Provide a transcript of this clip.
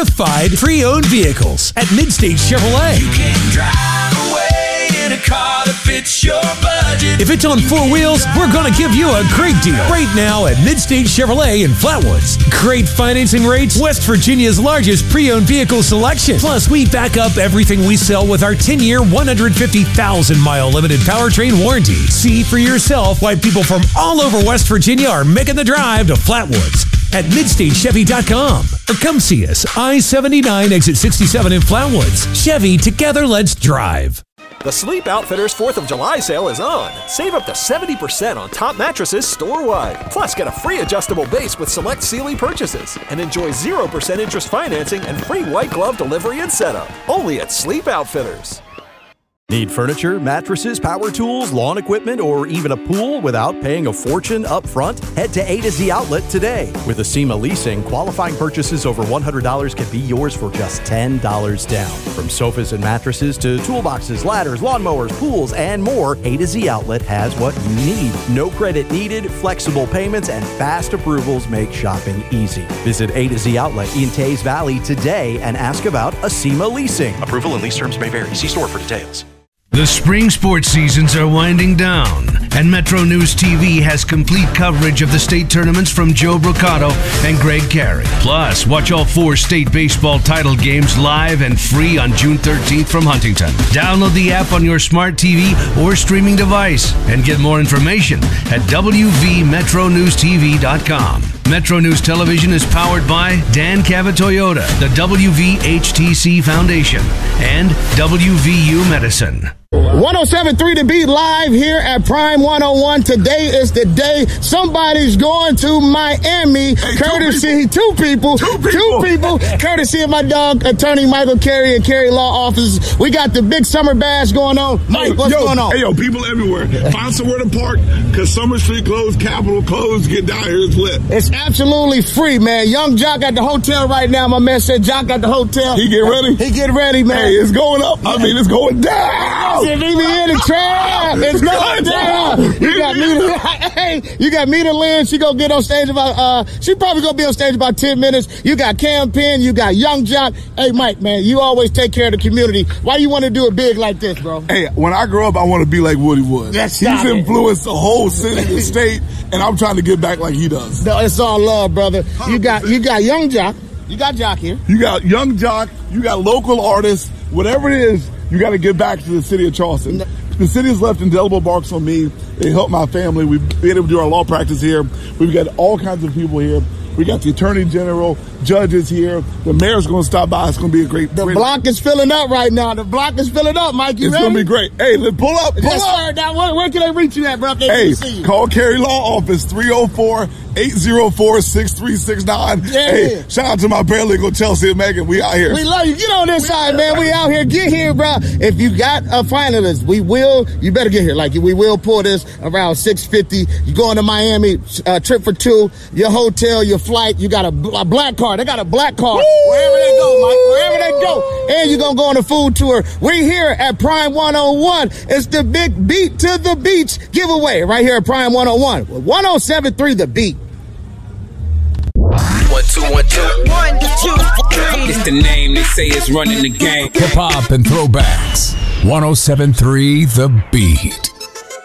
certified pre-owned vehicles at Midstate Chevrolet. You can drive away in a car that fits your budget. If it's on four wheels, we're going to give you a great deal. Right now at Midstate Chevrolet in Flatwoods. Great financing rates, West Virginia's largest pre-owned vehicle selection. Plus, we back up everything we sell with our 10-year, 150,000-mile limited powertrain warranty. See for yourself why people from all over West Virginia are making the drive to Flatwoods at MidstateChevy.com. Or come see us, I-79 exit 67 in Flatwoods. Chevy, together let's drive. The Sleep Outfitters 4th of July sale is on. Save up to 70% on top mattresses store-wide. Plus, get a free adjustable base with select Sealy purchases. And enjoy 0% interest financing and free white glove delivery and setup. Only at Sleep Outfitters. Need furniture, mattresses, power tools, lawn equipment, or even a pool without paying a fortune up front? Head to A to Z Outlet today. With Acima Leasing, qualifying purchases over $100 can be yours for just $10 down. From sofas and mattresses to toolboxes, ladders, lawnmowers, pools, and more, A to Z Outlet has what you need. No credit needed, flexible payments, and fast approvals make shopping easy. Visit A to Z Outlet in Tays Valley today and ask about Acima Leasing. Approval and lease terms may vary. See store for details. The spring sports seasons are winding down, and Metro News TV has complete coverage of the state tournaments from Joe Brocato and Greg Carey. Plus, watch all 4 state baseball title games live and free on June 13th from Huntington. Download the app on your smart TV or streaming device and get more information at WVMetroNewsTV.com. Metro News Television is powered by Dan Cabot Toyota, the WVHTC Foundation, and WVU Medicine. 107.3 The Beat live here at Prime 101. Today is the day somebody's going to Miami. Hey, courtesy, two people, courtesy of my dog, attorney Michael Carey and Carey Law Offices. We got the big summer bash going on. Mike, what's going on? Hey, people everywhere. Find somewhere to park because Summer Street closed, Capitol closed. Get down here. It's lit. It's absolutely free, man. Young Jock at the hotel right now. My man said Jock at the hotel. He get ready? He get ready, man. Hey, it's going up. I mean, it's going down. Leave me in the trap. It's going down. You got Mita Lynn. She gonna get on stage about. She probably gonna be on stage about 10 minutes. You got Cam Penn. You got Young Jock. Hey, Mike, man, you always take care of the community. Why you want to do it big like this, bro? Hey, when I grow up, I want to be like Woody Wood. He's influenced the whole city and state, and I'm trying to get back like he does. No, it's all love, brother. You got Young Jock. You got Jock here. You got Young Jock. You got local artists. Whatever it is, you got to get back to the city of Charleston. The city has left indelible marks on me. They help my family. We've been able to do our law practice here. We've got all kinds of people here. We got the Attorney General, judges here. The mayor's going to stop by. It's going to be a great... The block is filling up right now. The block is filling up, Mike. You ready? It's going to be great. Hey, let's pull up. Yes, sir. Now, where can they reach you at, bro? Hey, call Carey Law Office, 304-804-6369. Yeah. Hey, shout out to my paralegal, Chelsea and Megan. We out here. We love you. Get on this side, man. We out here. Get here, bro. If you got a finalist, you better get here. Like, we will pull this around 6:50. You're going to Miami, trip for 2, your hotel, your flight. You got a black card. They got a black card. Woo! Wherever they go, Mike. Wherever they go. And you're going to go on a food tour. We're here at Prime 101. It's the big Beat to the Beach giveaway right here at Prime 101. 107.3 The Beat. 1, 2, 1, 2. 1, 2, 3. It's the name they say is running the game. Hip hop and throwbacks. 107.3 The Beat.